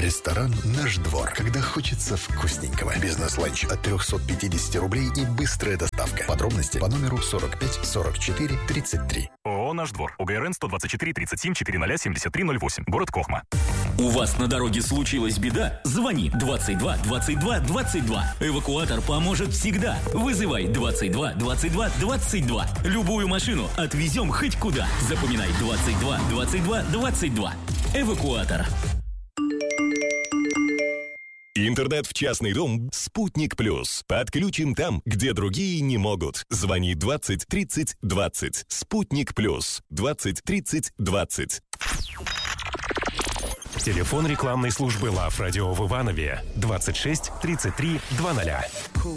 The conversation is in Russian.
Ресторан «Наш двор». Когда хочется вкусненького. Бизнес-ланч от 350 рублей и быстрая доставка. Подробности по номеру 45 44 33. ООО «Наш двор». УГРН 124 37 400 73 08. Город Кохма. У вас на дороге случилась беда? Звони 22 22 22. Эвакуатор поможет всегда. Вызывай 22 22 22. Любую машину отвезем хоть куда. Запоминай 22 22 22. Эвакуатор. Интернет в частный дом «Спутник Плюс». Подключим там, где другие не могут. Звони 20 30 20. «Спутник Плюс». 20 30 20. Телефон рекламной службы «Лав Радио» в Иванове 26 33 00.